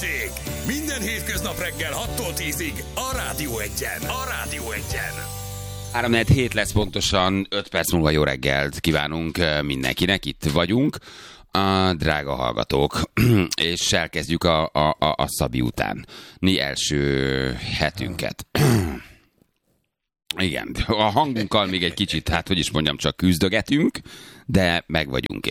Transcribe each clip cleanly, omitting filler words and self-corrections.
Hőség! Minden hétköznap reggel 6-tól 10-ig a Rádió Egyen. A Rádió Egyen. 3-4 lesz pontosan, 5 perc múlva jó reggelt kívánunk mindenkinek, itt vagyunk, a drága hallgatók, és elkezdjük a Szabi után első hetünket. Igen, a hangunkkal még egy kicsit, hát hogy is mondjam, csak küzdögetünk, de meg vagyunk,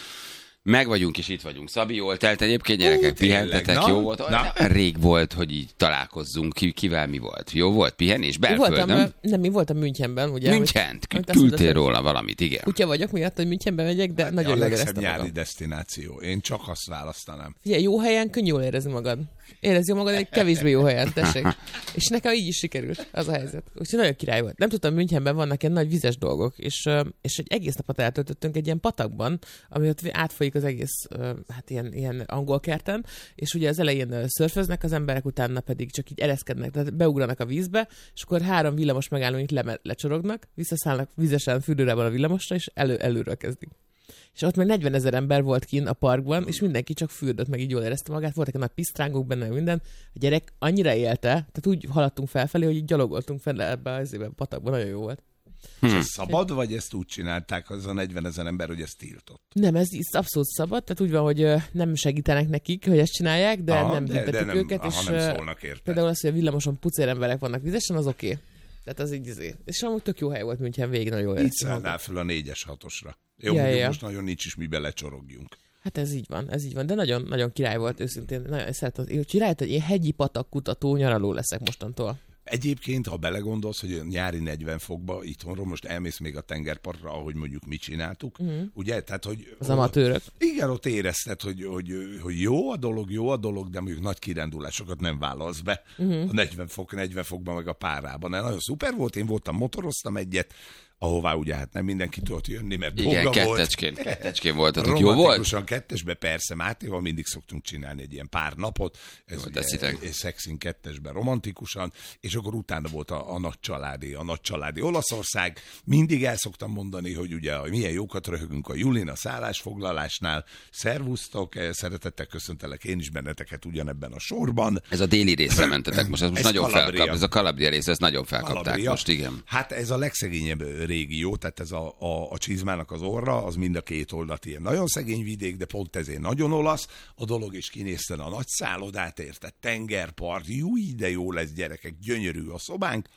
és itt vagyunk. Szabi, jól telt egyébként, gyerekek, pihentetek, jó volt? Rég volt, hogy így találkozzunk. Kivel mi volt? Jó volt? Pihenés? Belföldön? Nem, mi voltam München-ben, ugye? Münchent? Küldtél róla valamit, igen. Kutya vagyok miatt, hogy Münchenbe megyek, de nagyon jól éreztem magam. A legszebb nyári desztináció. Én csak azt választanám. Figyelj, jó helyen könnyű jól érezni magad. Érezi magad egy kevésbé jó helyen, tessék. És nekem így is sikerült az a helyzet. Úgyhogy nagyon király volt. Nem tudtam, Münchenben vannak ilyen nagy vizes dolgok, és egy egész napot eltöltöttünk egy ilyen patakban, ami ott átfolyik az egész, hát ilyen angol kerten, és ugye az elején szörföznek az emberek, utána pedig csak így ereszkednek, tehát beugranak a vízbe, és akkor 3 villamos megállónyt lecsorognak, visszaszállnak vizesen fürdőrában a villamosra, és előről kezdik. És ott meg 40 000 ember volt kint a parkban, és mindenki csak fürdött, meg így jól érezte magát. Voltak nagy pisztrángok benne, minden. A gyerek annyira élte, tehát úgy haladtunk felfelé, hogy így gyalogoltunk fel ebbe a patakban, nagyon jó volt. És ez szabad, vagy ezt úgy csinálták, az a 40 000 ember, hogy ezt tiltott? Nem, ez abszolút szabad, tehát úgy van, hogy nem segítenek nekik, hogy ezt csinálják, de nem büntetik őket, és nem szólnak érte. Például az, hogy a villamoson pucér emberek vannak vizesen, az oké. Tehát az így, és amúgy tök jó hely volt München, végig nagyon jól éreztem. Így szállnál föl a 4-es 6-osra. Jó, most nagyon nincs is mibe lecsorogjunk. Hát ez így van, de nagyon, nagyon király volt őszintén. Nagyon szeretem, hogy rájött, hogy én hegyi patakkutató nyaraló leszek mostantól. Egyébként, ha belegondolsz, hogy nyári 40 fokba itthonról most elmész még a tengerpartra, ahogy mondjuk mi csináltuk, ugye? Tehát, hogy az amatőrök. Igen, ott érezted, hogy jó a dolog, de mondjuk nagy kirándulásokat nem vállalsz be a 40 fokban meg a párában. De nagyon szuper volt, én motoroztam egyet, ahová ugye hát nem mindenki tudott jönni, mert igen, kettecskén voltatok. Jó volt? Romantikusan kettesbe, persze, Mátéval mindig szoktunk csinálni egy ilyen pár napot, ez ugye Szexin kettesben romantikusan, és akkor utána volt a nagy családi Olaszország. Mindig el szoktam mondani, hogy ugye milyen jókat röhögünk a Julin a szállásfoglalásnál. Szervusztok, szeretettel köszöntelek én is benneteket ugyanebben a sorban. Ez a déli részre mentetek most, ez most nagyon felkap. Ez a Calabria rész, ez nagyon felkapták Calabria. Most, igen. Hát ez a legszegényebb régió, tehát ez a csizmának az orra, az mind a két oldalt ilyen nagyon szegény vidék, de pont ezért nagyon olasz a dolog, és kinézted a nagy szállodát, érted, tengerpart, de jó lesz, gyerekek, gyönyörű a szobánk.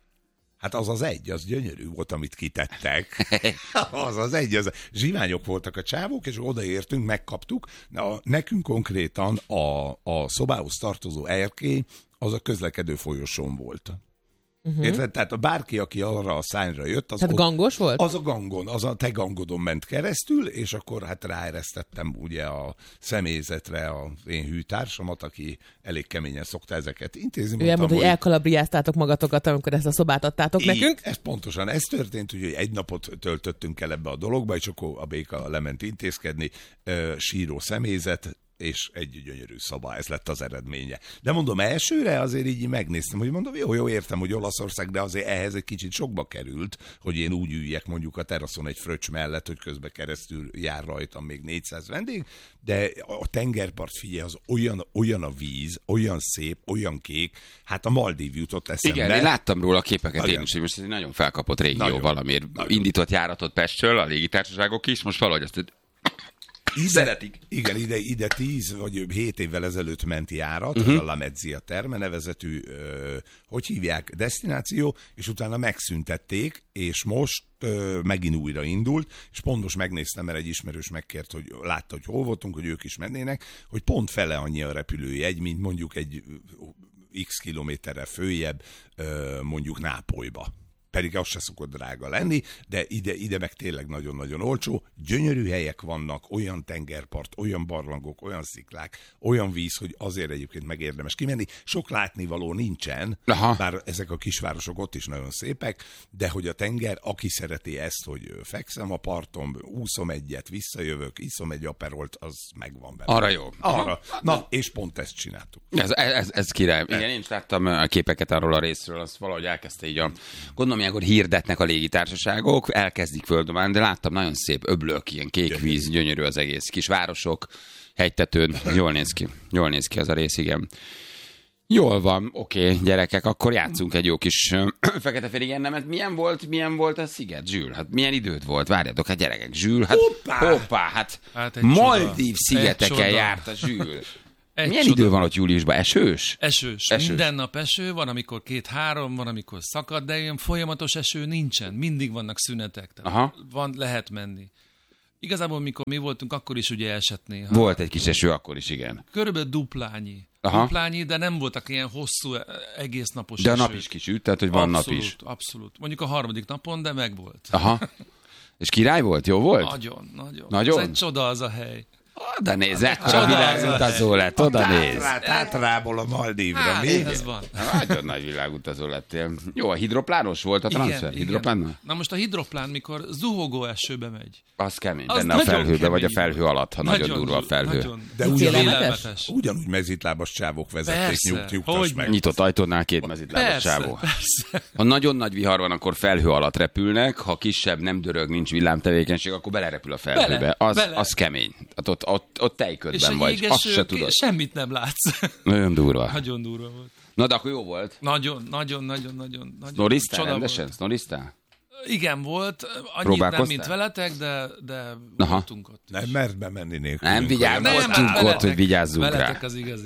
Hát az gyönyörű volt, amit kitettek. Az zsiványok voltak a csávók, és odaértünk, megkaptuk. Nekünk konkrétan a szobához tartozó erkély, az a közlekedő folyosón volt. Érted? Tehát bárki, aki arra a szányra jött, az tehát gangos volt? Az a gangon, az a te gangodon ment keresztül, és akkor hát ráeresztettem ugye a személyzetre az én hűtársamat, aki elég keményen szokta ezeket intézni. Ő elmondta, hogy elkalabriáztátok magatokat, amikor ezt a szobát adtátok nekünk. Ez pontosan, ez történt, hogy egy napot töltöttünk el ebbe a dologba, és akkor a béka lement intézkedni, síró személyzet, és egy gyönyörű szoba, ez lett az eredménye. De mondom, elsőre azért így megnéztem, hogy mondom, jó, értem, hogy Olaszország, de azért ehhez egy kicsit sokba került, hogy én úgy üljek mondjuk a teraszon egy fröccs mellett, hogy közben keresztül jár rajtam még 400 vendég, de a tengerpart, figyelj, az olyan a víz, olyan szép, olyan kék, hát a Maldív jutott eszembe. Igen, én láttam róla a képeket én is, hogy most ez egy nagyon felkapott régió valamiért. Indított járatot Pestről, a légitársaságok is, most valahogy azt szeretik. Igen, ide 10 vagy 7 évvel ezelőtt ment járat, a La Mezzia Terme nevezetű, hogy hívják, desztináció, és utána megszüntették, és most megint újra indult, és pont most megnéztem, mert egy ismerős megkért, hogy látta, hogy hol voltunk, hogy ők is mennének, hogy pont fele annyi a repülőjegy, mint mondjuk egy x kilométerrel följebb, mondjuk Nápolyba. Pedig az se szokott drága lenni, de ide meg tényleg nagyon-nagyon olcsó. Gyönyörű helyek vannak, olyan tengerpart, olyan barlangok, olyan sziklák, olyan víz, hogy azért egyébként megérdemes kimenni. Sok látnivaló nincsen, bár ezek a kisvárosok ott is nagyon szépek, de hogy a tenger, aki szereti ezt, hogy fekszem a parton, úszom egyet, visszajövök, iszom egy aperolt, az megvan benne. Arra jó. Arra. Na, és pont ezt csináltuk. Ez király. Igen, én is láttam a képeket arról a részről, azt valahogy elkezdte így gondolom, ilyenkor hirdetnek a légitársaságok, elkezdik földobálni, de láttam nagyon szép öblök, ilyen kék víz, gyönyörű az egész, kis városok, hegytetőn. Jól néz ki az a rész, igen. Jól van, oké, gyerekek, akkor játszunk egy jó kis fekete-fehér igennemet. Milyen volt a sziget, Zsül? Hát milyen időd volt? Várjatok, hát gyerekek, Zsül, hoppá, hát Maldív szigeteken járt a Zsül. Milyen idő van ott júliusban? Esős? Esős. Minden nap eső, van amikor 2-3, van amikor szakad, de ilyen folyamatos eső nincsen. Mindig vannak szünetek. Lehet menni. Igazából, mikor mi voltunk, akkor is ugye esett néha. Volt egy kis eső akkor is, igen. Körülbelül duplányi, de nem voltak ilyen hosszú, egész napos eső. De a nap is kisüt, tehát hogy van abszolút, nap is. Abszolút. Mondjuk a 3. napon, de megvolt. És király volt? Jó volt? Nagyon. Ez egy csoda az a hely. Oda néz, ekkora világutazó lett, oda néz. Tátrából a Maldívra, mi? Ez van. Nagyon nagy világutazó lettél. Jó, a hidroplános volt a transfer? Igen. Na most a hidroplán, mikor zuhogó esőbe megy. Az kemény, benne a felhőbe, vagy a felhő alatt, ha nagyon durva a felhő. De ugyanúgy mezitlábas csávok vezették, nyugtas meg. Nyitott ajtónál 2 mezitlábas csávó. Ha nagyon nagy vihar van, akkor felhő alatt repülnek, ha kisebb, nem dörög, nincs villámtevékenység, akkor belerepül a felhőbe. Az kemény. Ott tejködben vagy, azt se tudod. Semmit nem látsz. Nagyon durva. Nagyon durva volt. Na, de akkor jó volt? Nagyon. Snoriztál rendesen? Snoriztál? Igen, volt. Annyit nem, mint veletek, de voltunk ott. Nem mert bemenni nélkül. Nem vigyázzunk ott, hogy vigyázzunk rá. Veletek az igazi.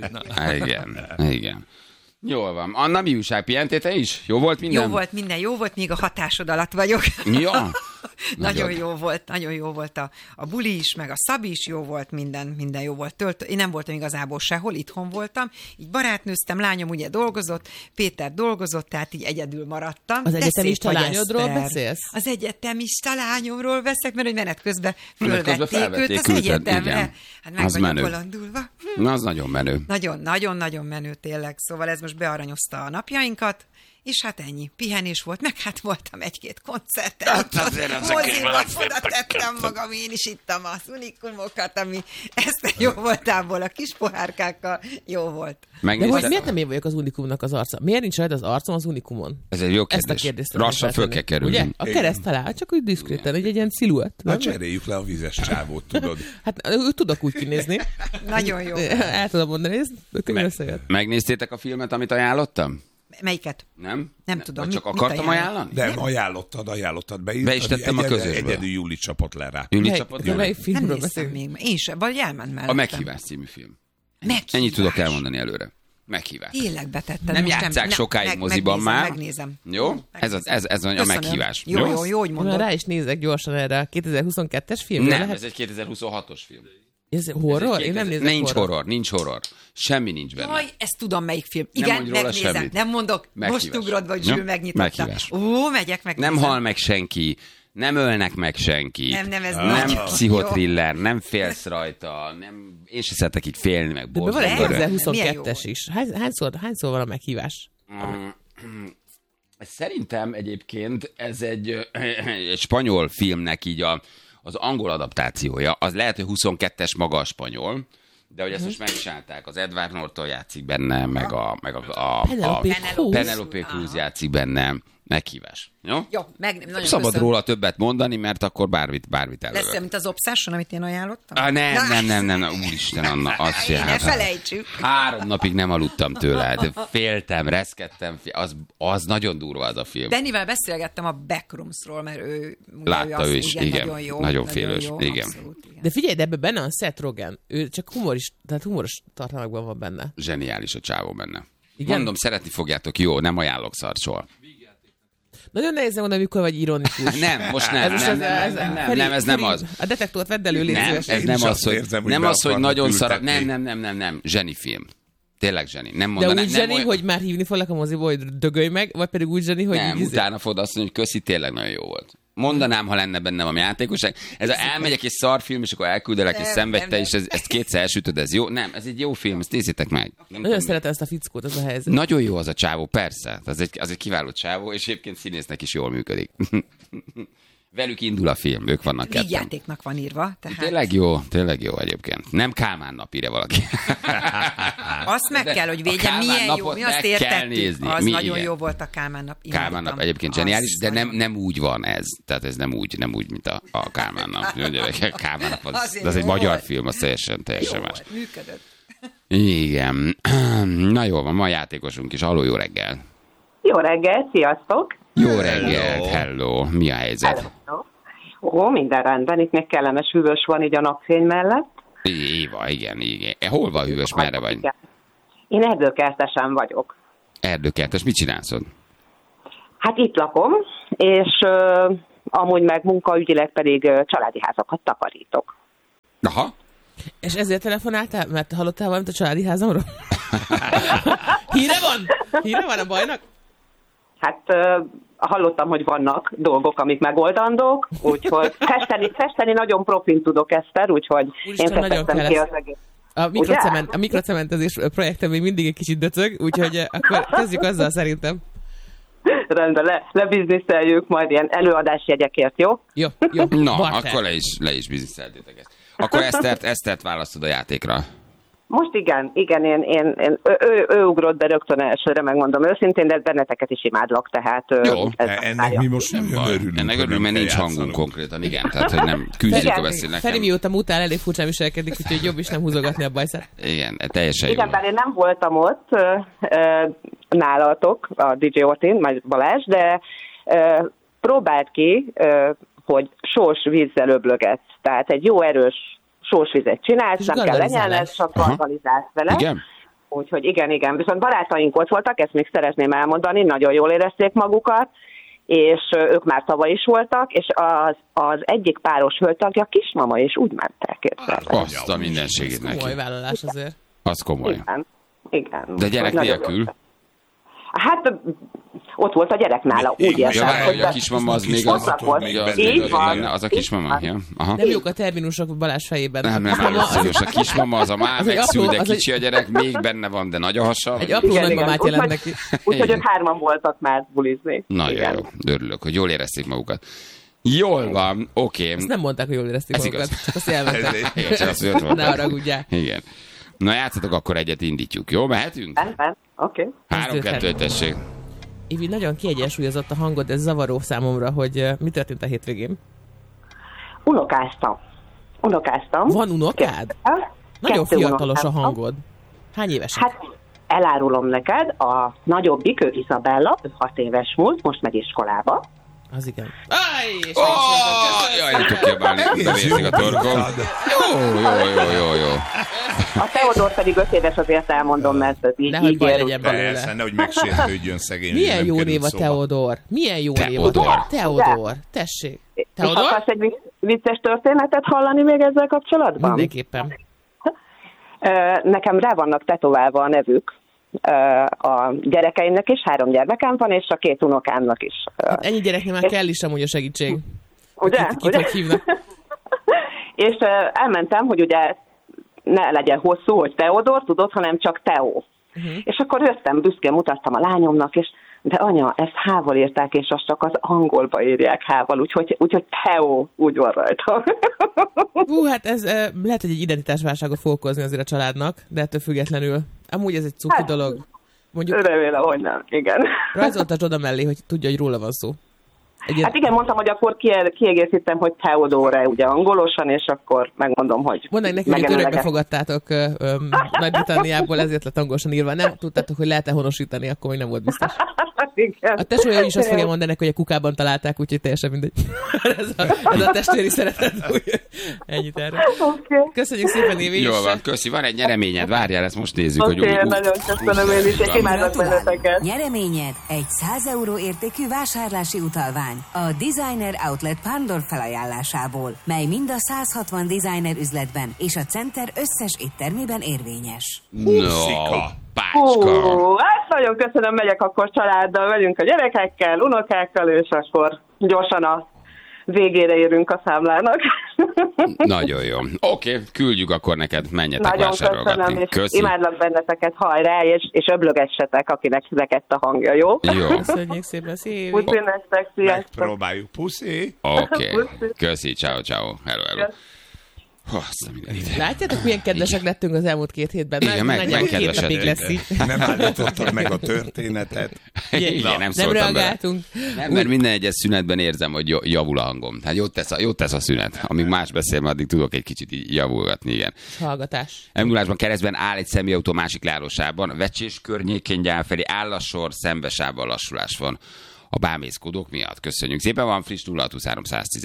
Igen. Jól van. Anna, mi újság? Pihentél te is? Jó volt minden? Jó volt, még a hatásod alatt vagyok. Ja. Nagyon jó volt a buli is, meg a Szabi is jó volt, minden jó volt. Én nem voltam igazából sehol, itthon voltam, így barátnőztem, lányom ugye dolgozott, Péter dolgozott, tehát így egyedül maradtam. Az egyetemista lányodról beszélsz? Az egyetemista lányomról beszélek, mert hogy menet közben fölvették őt az egyetemre. Hát meg vagyok kalandulva. Na, az nagyon menő. Nagyon menő tényleg, szóval ez most bearanyozta a napjainkat. És hát ennyi. Pihenés volt, meg hát voltam 1-2 koncerten. Moziba oda tettem magam, én is ittam az unikumokat, ami ezt jó voltából, a kis pohárkákkal jó volt. De hogy miért nem én vagyok az unikumnak az arca? Miért nincs rajta az arcom az unikumon? Ez egy jó kérdés. Ezt a kérdést lassan föl kell kerülni. Ugye? A kereszt alá, csak úgy diszkréten, egy ilyen sziluett. Hát cseréljük le a vizes csávót, tudod. Hát tudok úgy kinézni. Nagyon jó. El tudom mondani, ez összejött. Megnéztétek a filmet, amit ajánlottam? Melyiket? Nem tudom. Vagy csak akartam ajánlani? Nem, ajánlottad. Be is tettem a közösből. Egyedül Júli csapott le rá. Melyik filmről nem néztem még. Én is, vagy elment mellettem. A Meghívás című film. Ennyit tudok elmondani előre. Meghívás. Tényleg betettem. Nem játsszák sokáig moziban már. Megnézem. Jó? Ez a meghívás. Jó, hogy mondod. Rá is nézek gyorsan erre a 2022-es filmre. Nem, ez egy 2026-os film. Ez horror? Én nem nézek Nincs horror. Semmi nincs benne. Jaj, ezt tudom, melyik film. Igen, megnézem. Nem mondok. Most ugrod, vagy Zsül megnyitotta. Megyek. Nem hal meg senki. Nem ölnek meg senki. Nem pszichotriller, nem félsz rajta, én se szeretek így félni, meg borzasztó. De van egy 2022-es is. Hányszor van a meghívás? Szerintem egyébként ez egy spanyol filmnek így az angol adaptációja. Az lehet, hogy 22-es maga a spanyol, de hogy ezt most megcsinálták. Az Edward Norton játszik benne, meg a Penelope Cruz játszik benne. Meghívás. Jó? Nagyon szabad köszön. Róla többet mondani, mert akkor bármit előbb. Lesz mint az Obsession, amit én ajánlottam? Nem. Úristen, Anna, azt ne felejtsük. 3 napig nem aludtam tőle, de féltem, reszkedtem, az nagyon durva az a film. Dannyvel beszélgettem a Backroomsról, mert ő látta ő is, igen. Nagyon félős, igen. Abszolút, igen. De figyelj, de ebben benne a Seth Rogen, ő csak humoros tartalmakban van benne. Zseniális a csávó benne. Igen? Mondom, szeretni fogjátok, jó, nem ajánlok szart soha. Nagyon nehéz mondani, amikor vagy ironikus. Nem, most nem. Ez nem az. A detektort vedd elő, légy szíves. Ez nem az, hogy nagyon szar. Nem. Zseni film. Tényleg zseni. Nem mondanám. De úgy zseni, hogy már hívni foglak a moziból, hogy dögölj meg, vagy pedig úgy zseni, hogy... Nem, utána fogod azt mondani, hogy köszi, tényleg nagyon jó volt. Mondanám, ha lenne bennem a játékosság. Elmegyek egy szarfilm, és akkor elküldelek, és szenvedte, és ezt 2-szer elsütöd, ez jó? Nem, ez egy jó film, ezt nézzétek meg. Nagyon szeretem ezt a fickót, ez a helyzet. Nagyon jó az a csávó, persze. Az egy kiváló csávó, és egyébként színésznek is jól működik. Velük indul a film, ők vannak ketten. Vígjátéknak van írva. Tehát... Tényleg jó egyébként. Nem Kálmán nap írja valaki. Azt meg kell, hogy védjen, milyen jó, mi azt értettük. Az nagyon jó volt a Kálmán nap. Kálmán nap egyébként zseniális, de nem úgy van ez. Tehát ez nem úgy, mint a Kálmán nap. Kálmán nap az egy magyar film, az teljesen más. Működött. Igen. Na jól van, ma játékosunk is. Halló, jó reggel. Jó reggel, sziasztok. Jó reggel, hello. Mi a helyzet? Ó, minden rendben, itt még kellemes hűvös van így a napfény mellett. Éva, igen. Hol van hűvös, merre vagy? Én erdőkertesen vagyok. Erdőkertes, mit csinálsz ott? Hát itt lakom, és amúgy meg munkaügyileg pedig családi házakat takarítok. Aha. És ezért telefonáltál? Mert hallottál valamit a családi házamról? Híre van a bajnak? Hát hallottam, hogy vannak dolgok, amik megoldandók, úgyhogy festeni nagyon profin tudok, Eszter, úgyhogy én festettem ki az egész. A mikrocementezés projektem még mindig egy kicsit döcög, úgyhogy akkor kezdjük azzal szerintem. Rendben, lebizniszeljük majd ilyen előadásjegyekért, jó? Jó. Na, Barter. akkor le is bizniszeltétek ezt. Akkor Esztert választod a játékra. Most igen, ő ugrott be rögtön elsőre, megmondom őszintén, de benneteket is imádlak, tehát... Jó, ennek mi most nagyon örülünk. Ennek örülünk, mert nincs hangunk konkrétan, igen, tehát hogy nem küzdjük a beszélnek. Feri mióta mutál, elég furcsán viselkedik, úgyhogy jobb is nem húzogatni a bajszát. Igen, teljesen jó. Igen, bár én nem voltam ott nálatok, a DJ Ortin, majd Balázs, de próbáld ki, hogy sós vízzel öblögetsz, tehát egy jó erős sósvizet csinálsz, nem kell lenyelned, csak gargalizálsz vele. Igen? Úgyhogy igen. Viszont barátaink ott voltak, ezt még szeretném elmondani, nagyon jól érezték magukat, és ők már tavaly is voltak, és az egyik páros hölgytagja kismama, és úgy mentek. Azt a mindenségét neki. Komoly vállalás azért. Az komoly. Igen. De gyerek nélkül? Hát ott volt a gyerek nála, úgy értem. Hogy a kismama az még az a kismama. Ja. Aha. Nem jók a terminusok Balázs fejében. Nem, a kismama az a már megszül, de kicsi a gyerek, még benne van, de nagy a hasa. Egy apró nagymamát jelent neki. Úgyhogy ők 3-an voltak már bulizni. Nagyon jó, örülök, hogy jól érezték magukat. Jól van, oké. Ezt nem mondták, hogy jól érezték magukat, csak azt elmentek. Ne haragudjál. Igen. Na játszatok, akkor egyet indítjuk, jó? Mehetünk? Oké. 3-2, tessék. Ivi, nagyon kiegyensúlyozott a hangod, ez zavaró számomra, hogy mi történt a hétvégén? Unokáztam. Van unokád? Nagyon fiatalos a hangod. Hány évesek? Hát elárulom neked, a nagyobbik, ő Izabella, 6 éves múlt, most megy iskolába. Az igen. Jaj, nem tudok kiabálni, bevérzik a torkom. Jó. A Teodor pedig 5 éves, azért elmondom, mert ez így baj legyen belőle. Persze, nehogy megsértődjön szegény. Milyen jó név a Teodor? Milyen jó név a Teodor? Tessék. Teodor? Akarsz egy vicces történetet hallani még ezzel kapcsolatban? Mindenképpen. Nekem rá vannak tetoválva a nevük. A gyerekeimnek is, 3 gyermekem van, és a 2 unokámnak is. Hát ennyi gyereknél már kell is amúgy a segítség. Ugye? És elmentem, hogy ugye ne legyen hosszú, hogy Teodor, tudod, hanem csak Teó. És akkor jöttem, büszkén mutattam a lányomnak, és de anya, ezt H-val írták, és azt csak az angolba írják H-val, úgyhogy Teó úgy van rajta. Hát ez lehet, hogy egy identitásválságot fog okozni azért a családnak, de ettől függetlenül. Amúgy ez egy cuki dolog. Mondjuk, remélem, hogy nem, igen. Rajzoltasd oda mellé, hogy tudja, hogy róla van szó. Hát igen, mondtam, hogy akkor kiegészítem, hogy Teodore, ugye angolosan, és akkor megmondom, hogy... Mondd neki, hogy örökbe fogadtátok Nagy-Britanniából, ezért lett angolosan írva. Nem tudtátok, hogy lehet-e honosítani, akkor még nem volt biztos. A tesója is azt fogja mondani, hogy a kukában találták, úgyhogy teljesen mindegy. ez a testvéri szeretet. Ennyit erről. Okay. Köszönjük szépen, Évi. Jól van, köszi. Van egy nyereményed, várjál, ezt most nézzük. Oké, nagyon köszönöm én is, és imádok benneteket. Nyereményed egy 100 euró értékű vásárlási utalvány a Designer Outlet Pándor felajánlásából, mely mind a 160 designer üzletben és a Center összes éttermében érvényes. Hát nagyon köszönöm, megyek akkor családdal, megyünk a gyerekekkel, unokákkal, és akkor gyorsan a végére érünk a számlának. Nagyon jó. Oké, küldjük akkor neked, menjetek vásárolgatni. Nagyon köszönöm, és imádlak benneteket, hajrá, és öblögessetek, akinek rekett a hangja, jó? Jó. Köszönjük szépen, szépen. Puszi nektek, sziasztok. Megpróbáljuk, puszi. Oké, köszi, ciao. Hello. Látjátok, milyen kedvesek lettünk az elmúlt 2 hétben? Igen, meg kedvesek. Nem állítottak meg a történetet. Igen, nem reagáltunk. Nem, mert minden egyes szünetben érzem, hogy javul a hangom. Hát jót tesz a szünet. Amíg más beszél, addig tudok egy kicsit javulgatni, igen. Hallgatás. M0-ásban keresztben áll egy személyautó másik leállósában, Vecsés környékén gyár felé áll a sor, szembesában lassulás van a bámészkodók miatt. Köszönjük szépen, van friss 0623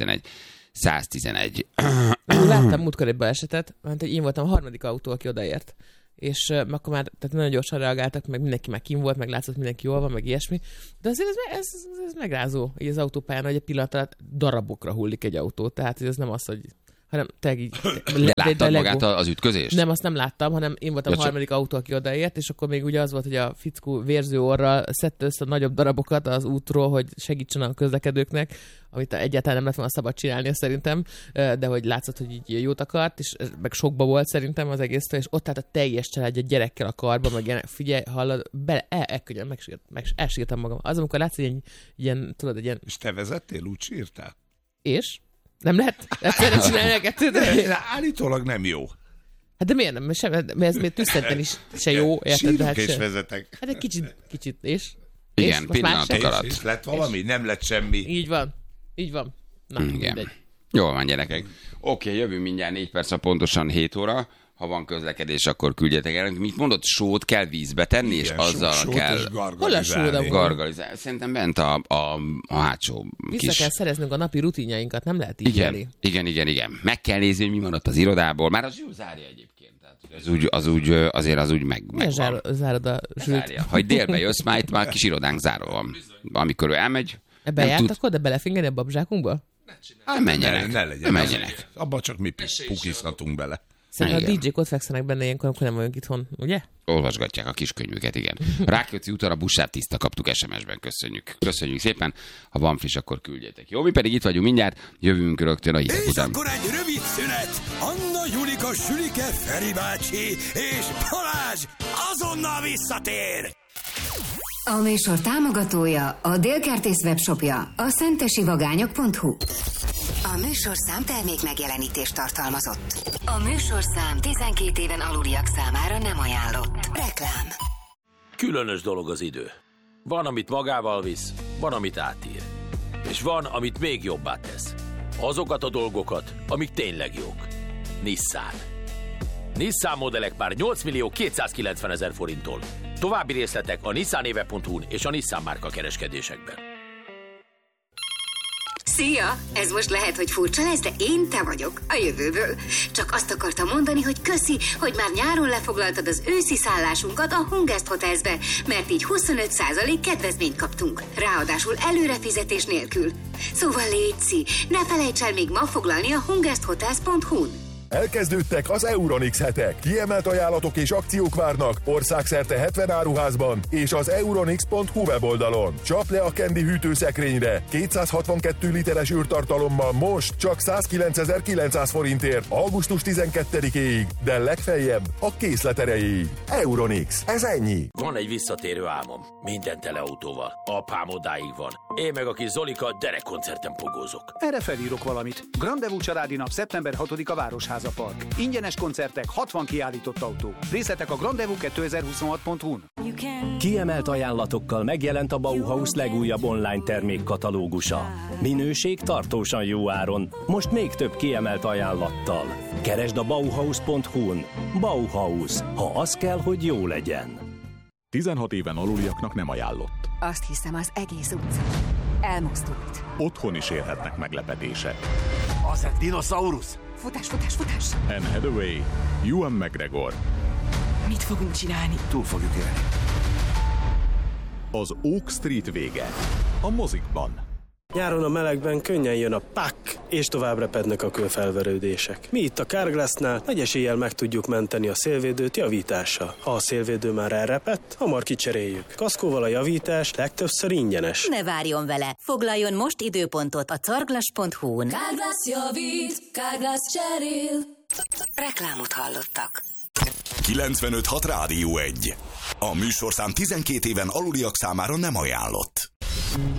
111. Láttam múltkor egy balesetet, mert én voltam a harmadik autó, aki odaért. És akkor már tehát nagyon gyorsan reagáltak, meg mindenki már kim volt, meg látszott mindenki jól van, meg ilyesmi. De azért ez megrázó, így az autópályán, hogy egy pillanat alatt darabokra hullik egy autó. Tehát hogy ez nem az, hogy hanem tényleg így... De láttad magát az ütközést? Nem, azt nem láttam, hanem én voltam a harmadik autó, aki odaért, és akkor még ugye az volt, hogy a fickó vérző orral szedte össze a nagyobb darabokat az útról, hogy segítsen a közlekedőknek, amit egyáltalán nem lett volna szabad csinálni szerintem, de hogy látszott, hogy így jót akart, és meg sokba volt szerintem az egésztől, és ott állt a teljes családja gyerekkel a karba, meg figyelj, hallod, elkönnyen elsírtam magam. Az, amikor látsz, hogy ilyen, tudod, egy ilyen... És te vezettél, úgy sírtál? És? Nem lehet? Egyszerűen csinálni a kettőt? Állítólag nem jó. Hát de miért nem? Mert ez még tüsszenten is se jó. Sírok és vezetek. Hát egy kicsit, és? Igen, pillanatok alatt. És lett valami? Nem lett semmi. Így van. Na, igen. Mindegy. Jól van, gyerekek. Oké, jövünk mindjárt 4 perc, pontosan 7 óra. Ha van közlekedés, akkor küldjetek el. Mit mondod, sót kell vízbe tenni, igen, és azzal kell gargalizálni. Szerintem bent a hátsó Vissza kell szereznünk a napi rutinjainkat, nem lehet így élni. Igen. Meg kell nézni, hogy mi van ott az irodából. Már az jó zárja egyébként. Tehát azért az úgy meg van. Zárod a zsűlt? Ha délbe jössz, már kis irodánk zárva van. Amikor ő elmegy... Ebben járt akkor, de belefingeni a babzsákunkba? Menjenek. Abba csak mi pukizhatunk bele. Szerintem a DJ-k ott fekszenek benne ilyenkor, amikor nem vagyunk itthon, ugye? Olvasgatják a kiskönyvüket, igen. Rákóczi úton a buszsát tiszta kaptuk SMS-ben, köszönjük. Köszönjük szépen, ha van friss, akkor küldjetek. Jó, mi pedig itt vagyunk mindjárt, jövünk rögtön a hírek után. És akkor egy rövid szünet. Anna, Julika, Sülike, Feri bácsi és Balázs azonnal visszatér. A műsor támogatója, a Dél-Kertész webshopja, a szentesivagányok.hu. A műsorszám termék megjelenítést tartalmazott. A műsorszám 12 éven aluliak számára nem ajánlott. Reklám. Különös dolog az idő. Van, amit magával visz, van, amit átír. És van, amit még jobbá tesz. Azokat a dolgokat, amik tényleg jók. Nissan. Nissan modellek már 8.290.000 forinttól. További részletek a nissanéve.hu-n és a Nissan márka kereskedésekben. Szia! Ez most lehet, hogy furcsa lesz, de én te vagyok, a jövőből. Csak azt akartam mondani, hogy köszi, hogy már nyáron lefoglaltad az őszi szállásunkat a Hungest Hotelsbe, mert így 25% kedvezményt kaptunk. Ráadásul előrefizetés nélkül. Szóval létszi, ne felejts el még ma foglalni a hungesthotels.hu-n. Elkezdődtek az Euronix hetek. Kiemelt ajánlatok és akciók várnak országszerte 70 áruházban és az euronix.hu weboldalon. Csap le a Candy hűtőszekrényre 262 literes űrtartalommal most csak 109.900 forintért augusztus 12-éig, de legfeljebb a készlet erejéig. Euronix, ez ennyi. Van egy visszatérő álmom. Minden tele autóval. Apám odáig van. Én meg a kis Zolika derekkoncerten pogózok. Erre felírok valamit. Grandevú családi nap szeptember 6-a Városháza Park. Ingyenes koncertek, 60 kiállított autó. Részletek a grandevú2026.hu-n. Kiemelt ajánlatokkal megjelent a Bauhaus legújabb online termékkatalógusa. Minőség tartósan jó áron, most még több kiemelt ajánlattal. Keresd a Bauhaus.hu-n. Bauhaus, ha az kell, hogy jó legyen. 16 éven aluliaknak nem ajánlott. Azt hiszem, az egész utca elmozdult. Otthon is érhetnek meglepetések. Az egy dinoszaurusz? Futás! Anne Hathaway, Ewan McGregor. Mit fogunk csinálni? Túl fogjuk élni. Az Oak Street vége. A mozikban. Nyáron a melegben könnyen jön a pak, és tovább repednek a kőfelverődések. Mi itt a Carglassnál nagy eséllyel meg tudjuk menteni a szélvédőt javítással. Ha a szélvédő már elrepett, hamar kicseréljük. Kaszkóval a javítás legtöbbször ingyenes. Ne várjon vele! Foglaljon most időpontot a carglass.hu-n. Carglass javít, Carglass cserél. Reklámot hallottak. 95.6 Rádió 1. A műsorszám 12 éven aluliak számára nem ajánlott.